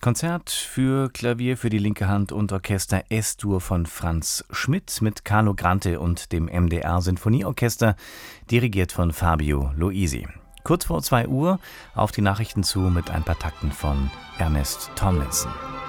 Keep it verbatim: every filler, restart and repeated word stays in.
Konzert für Klavier für die linke Hand und Orchester S-Dur von Franz Schmidt mit Carlo Grante und dem M D R-Sinfonieorchester, dirigiert von Fabio Luisi. Kurz vor zwei Uhr auf die Nachrichten zu mit ein paar Takten von Ernest Tomlinson.